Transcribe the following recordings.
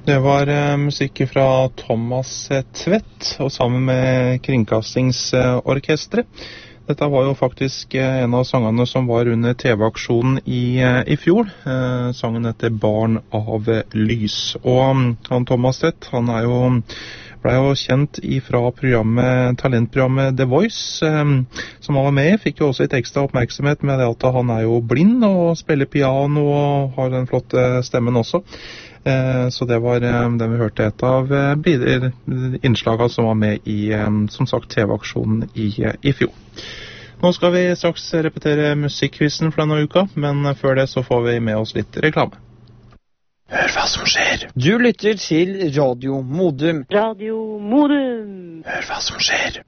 Det var musikk fra Thomas Tvedt, og sammen med Kringkastingsorkestret. Dette var jo faktisk en av sangene som var under TV-aksjonen i fjor. Sangen heter Barn av lys. Og han Thomas Tvedt, han ble jo kjent fra talentprogrammet The Voice, som han var med i. Fikk jo også litt ekstra oppmerksomhet med det at han jo blind og spiller piano og har den flotte stemmen også. Så det var den vi hørte et av innslagene som var med i, som sagt, TV-aksjonen i fjor. Nå skal vi straks repetere musikkquizen for denne uka, men før det så får vi med oss litt reklame. Hør hva som skjer. Du lytter til Radio Modum. Radio Modum. Hør hva som skjer.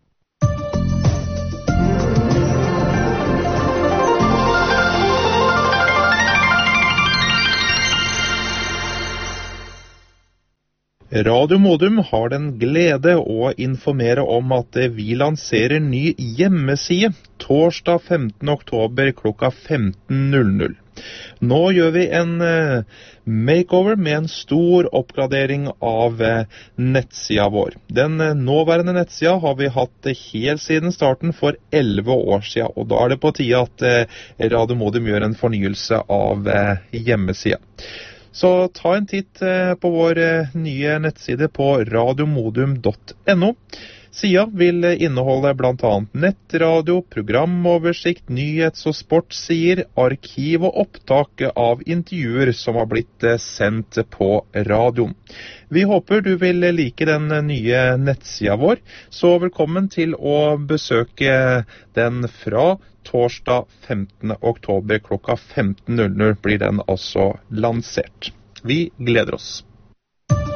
Radio Modum har den glede å informere om at vi lanserer ny hjemmeside torsdag 15. oktober klokka 15.00. Nå gjør vi en makeover med en stor oppgradering av nettsida vår. Den nåværende nettsida har vi hatt helt siden starten for 11 år siden, og da er det på tide at Radio Modum gjør en fornyelse av hjemmesida. Så ta en titt på vår nye nettside på radiomodum.no. Sida vil inneholde blant annet nettradio, programoversikt, nyhets- og sportssider, arkiv og opptak av intervjuer som har blitt sendt på radioen. Vi håper du vil like den nye nettsida vår, så velkommen til å besøke den fra torsdag 15. oktober klokka 15.00 blir den altså lansert. Vi gleder oss.